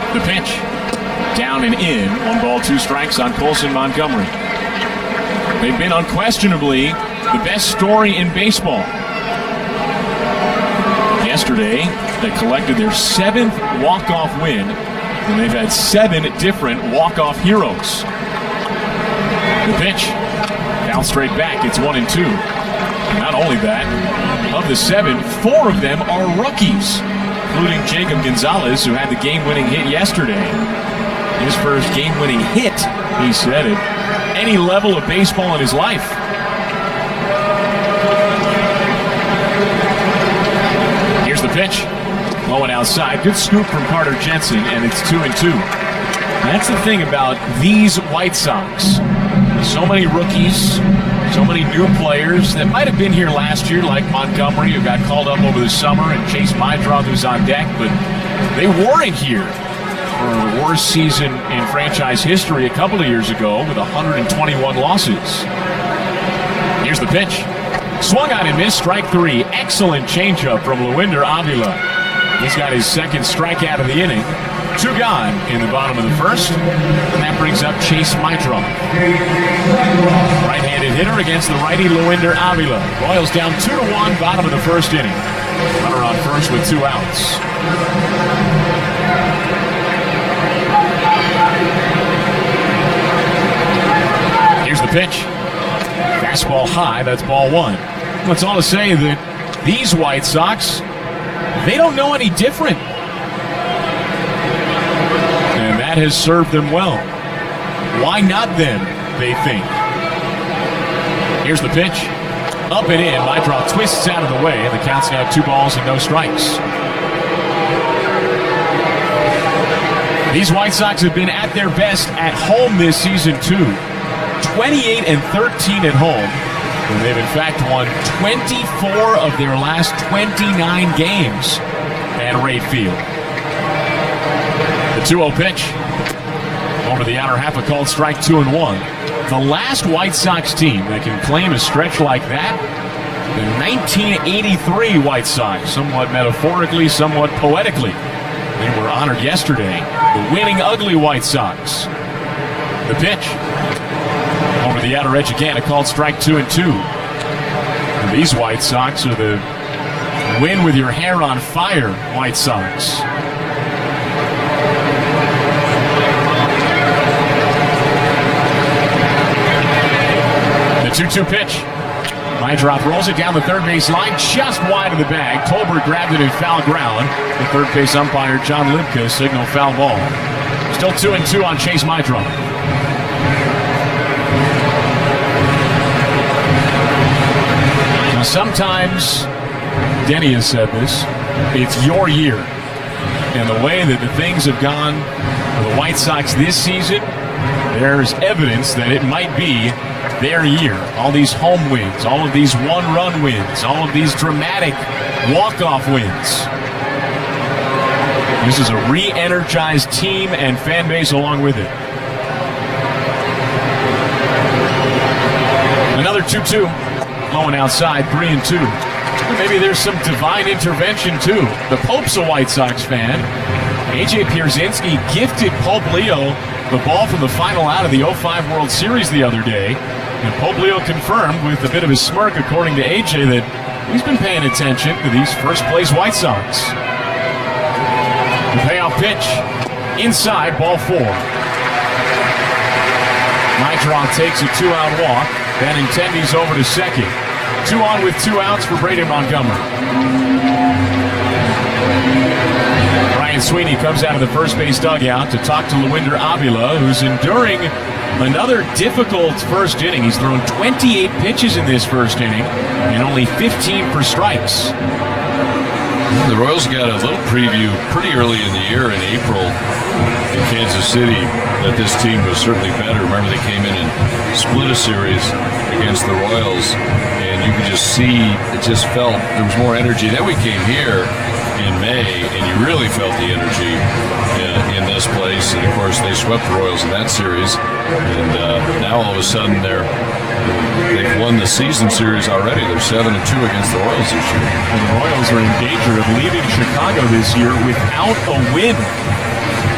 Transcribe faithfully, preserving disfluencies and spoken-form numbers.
The pitch. Down and in. One ball, two strikes on Colson Montgomery. They've been unquestionably the best story in baseball. Yesterday, they collected their seventh walk-off win, and they've had seven different walk-off heroes. The pitch. Foul straight back. It's one and two. Not only that, of the seven, four of them are rookies, including Jacob Gonzalez, who had the game-winning hit yesterday. His first game-winning hit, he said, at any level of baseball in his life. Here's the pitch. Low and outside. Good scoop from Carter Jensen, and it's two and two. That's the thing about these White Sox. So many rookies, so many new players that might have been here last year, like Montgomery, who got called up over the summer, and Chase Meidroth, who's on deck, but they weren't here for the worst season in franchise history a couple of years ago with one hundred twenty-one losses. Here's the pitch. Swung on and missed, strike three. Excellent changeup from Lewinter Avila. He's got his second strikeout of the inning. Two gone in the bottom of the first, and that brings up Chase Meidroth. Right-handed hitter against the righty Lewinter Avila. Royals down two to one, bottom of the first inning. Runner on first with two outs. Here's the pitch. Fastball high, that's ball one. That's all to say that these White Sox, they don't know any different. And that has served them well. Why not then, they think. Here's the pitch. Up and in. Meidroth twists out of the way, and the count's now two balls and no strikes. These White Sox have been at their best at home this season, too. twenty-eight and thirteen at home. And they've, in fact, won twenty-four of their last twenty-nine games at Wright Field. The two oh pitch. Over the outer half, a called strike, two and one. The last White Sox team that can claim a stretch like that, the nineteen eighty-three White Sox, somewhat metaphorically, somewhat poetically. They were honored yesterday. The winning ugly White Sox. The pitch. Over the outer edge again, a called strike, two and two. And these White Sox are the win with your hair on fire White Sox. The two two pitch. Meidroth rolls it down the third base line, just wide of the bag. Tolbert grabbed it in foul ground. The third base umpire, John Libka, signaled foul ball. Still two and two on Chase Meidroth. Now sometimes, Denny has said this, it's your year. And the way that the things have gone for the White Sox this season, there's evidence that it might be their year. All these home wins, all of these one-run wins, all of these dramatic walk-off wins. This is a re-energized team and fan base along with it. Another two two. Low and outside, three and two. Maybe there's some divine intervention, too. The Pope's a White Sox fan. A J Pierzynski gifted Pope Leo the ball from the final out of the oh five World Series the other day. And Pope Leo confirmed with a bit of a smirk, according to A J, that he's been paying attention to these first-place White Sox. The payoff pitch. Inside, ball four. Meidroth takes a two-out walk. Benintendi's over to second. Two on with two outs for Braden Montgomery. Ryan Sweeney comes out of the first base dugout to talk to Lewinter Avila, who's enduring another difficult first inning. He's thrown twenty-eight pitches in this first inning and only fifteen for strikes. The Royals got a little preview pretty early in the year in April in Kansas City that this team was certainly better. Remember, they came in and split a series against the Royals, and you could just see, it just felt there was more energy. Then we came here in May, and you really felt the energy uh, in this place. And of course, they swept the Royals in that series, and uh, now all of a sudden they're they've won the season series already. They're seven and two against the Royals this year. And the Royals are in danger of leaving Chicago this year without a win.